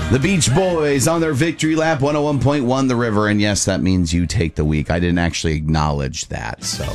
The Beach Boys on their victory lap, 101.1 The River. And yes, that means you take the week. I didn't actually acknowledge that, so.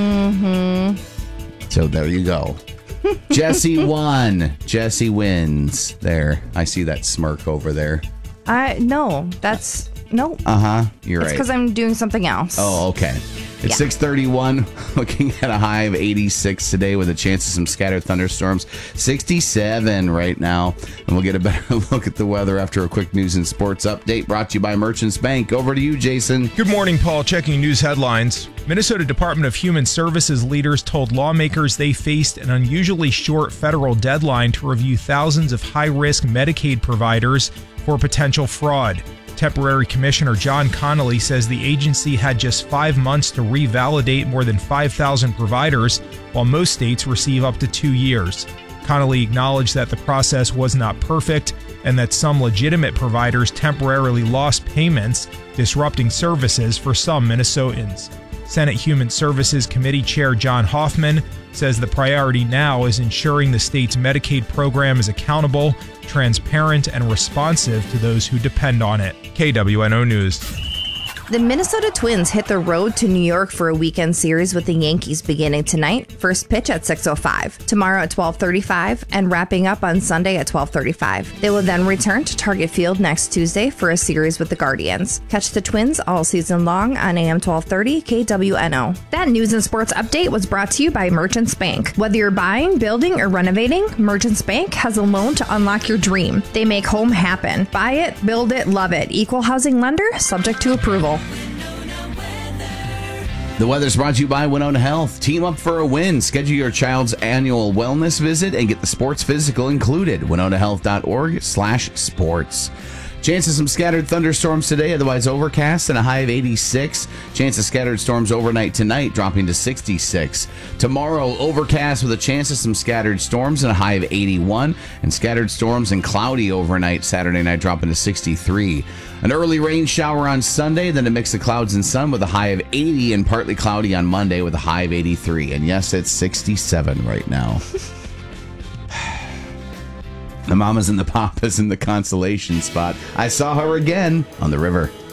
So there you go. Jesse won. Jesse wins. There. I see that smirk over there. No. You're right. It's because I'm doing something else. Oh, okay. It's 6:31, looking at a high of 86 today with a chance of some scattered thunderstorms. 67 right now. And we'll get a better look at the weather after a quick news and sports update brought to you by Merchants Bank. Over to you, Jason. Good morning, Paul. Checking news headlines. Minnesota Department of Human Services leaders told lawmakers they faced an unusually short federal deadline to review thousands of high-risk Medicaid providers for potential fraud. Temporary Commissioner John Connolly says the agency had just 5 months to revalidate more than 5,000 providers, while most states receive up to 2 years. Connolly acknowledged that the process was not perfect and that some legitimate providers temporarily lost payments, disrupting services for some Minnesotans. Senate Human Services Committee Chair John Hoffman says the priority now is ensuring the state's Medicaid program is accountable, transparent, and responsive to those who depend on it. KWNO News. The Minnesota Twins hit the road to New York for a weekend series with the Yankees beginning tonight. First pitch at 6:05, tomorrow at 12:35, and wrapping up on Sunday at 12:35. They will then return to Target Field next Tuesday for a series with the Guardians. Catch the Twins all season long on AM 1230 KWNO. That news and sports update was brought to you by Merchants Bank. Whether you're buying, building, or renovating, Merchants Bank has a loan to unlock your dream. They make home happen. Buy it, build it, love it. Equal housing lender, subject to approval. The weather's brought to you by Winona Health. Team up for a win. Schedule your child's annual wellness visit and get the sports physical included. WinonaHealth.org/sports. Chance of some scattered thunderstorms today, otherwise overcast, and a high of 86. Chance of scattered storms overnight tonight, dropping to 66. Tomorrow, overcast with a chance of some scattered storms and a high of 81. And scattered storms and cloudy overnight Saturday night, dropping to 63. An early rain shower on Sunday, then a mix of clouds and sun with a high of 80 and partly cloudy on Monday with a high of 83. And yes, it's 67 right now. The mamas and the papas in the consolation spot. I saw her again on the river.